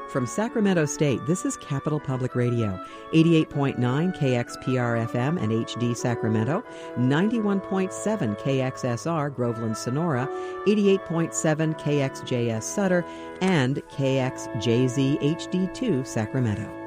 From Sacramento State, this is Capital Public Radio, 88.9 KXPR FM and HD Sacramento, 91.7 KXSR Groveland Sonora, 88.7 KXJS Sutter, and KXJZ HD2 Sacramento.